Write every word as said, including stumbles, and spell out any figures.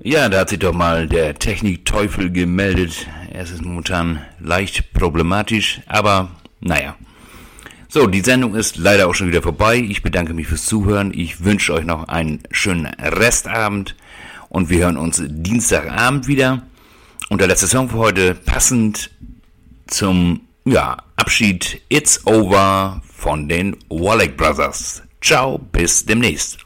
Ja, da hat sich doch mal der Technikteufel gemeldet. Es ist momentan leicht problematisch, aber naja. So, die Sendung ist leider auch schon wieder vorbei. Ich bedanke mich fürs Zuhören. Ich wünsche euch noch einen schönen Restabend und wir hören uns Dienstagabend wieder. Und der letzte Song für heute, passend zum ja, Abschied It's Over von den Wallach Brothers. Ciao, bis demnächst.